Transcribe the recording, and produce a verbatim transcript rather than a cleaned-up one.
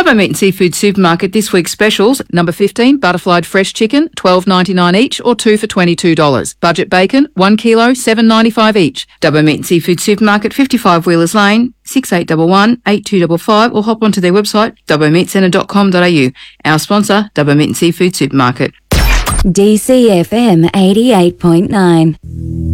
Dubbo Meat and Seafood Supermarket this week's specials. Number fifteen, butterflied fresh chicken, twelve ninety-nine each or two for twenty-two dollars. Budget bacon, one kilo, seven ninety-five each. Dubbo Meat and Seafood Supermarket, fifty-five Wheelers Lane, six eight one one, eight two five five, or hop onto their website, dubbo meat centre dot com dot a u. Our sponsor, Dubbo Meat and Seafood Supermarket. D C F M eighty-eight point nine.